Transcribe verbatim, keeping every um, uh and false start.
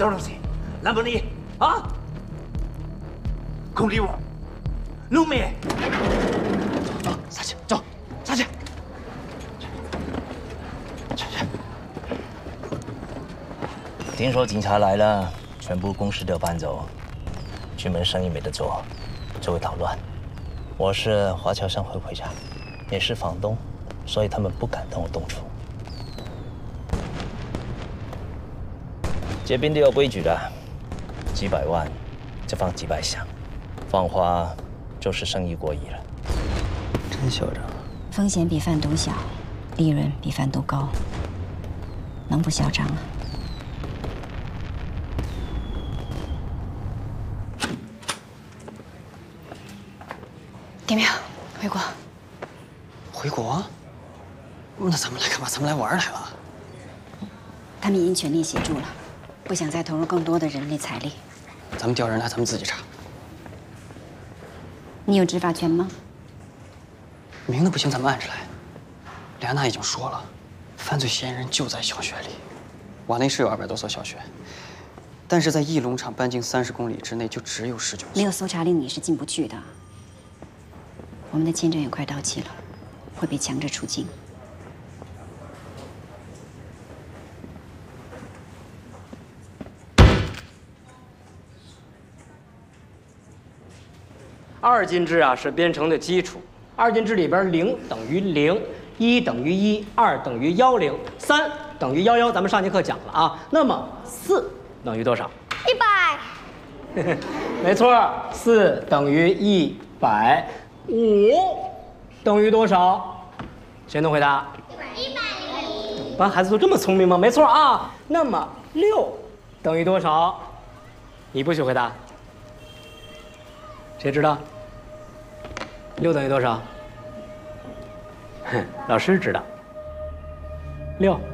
找东西，男不你啊？空地我，弄没？走走，下去，走，下去。去去。 听说警察来了，全部公司都搬走，居民生意没得做，就会捣乱。我是华侨商会会长，也是房东，所以他们不敢动我动粗。结冰都有规矩的，几百万就放几百箱，放花就是生意过亿了。 真嚣张！ 风险比贩毒小，利润比贩毒高，能不嚣张啊？点名，回国。 回国？那咱们来干嘛？咱们来玩来了。 他们已经全力协助了，不想再投入更多的人力财力。 咱们调人来，咱们自己查。 你有执法权吗？ 明的不行，咱们暗着来。李安娜已经说了，犯罪嫌疑人就在小学里。瓦内是有二百多所小学，但是在翼龙厂半径三十公里之内就只有十九所。 没有搜查令你是进不去的。我们的签证也快到期了，会被强制出境。 二进制啊是编程的基础。二进制里边，零等于零，一等于一，二等于幺零，三等于幺幺。咱们上节课讲了啊。那么四等于多少？ 一百。 没错，四等于一百。五等于多少？谁能回答？ 一百零一。 班孩子都这么聪明吗？没错啊。那么六等于多少？你不许回答。谁知道？六等于多少？哼，老师知道。六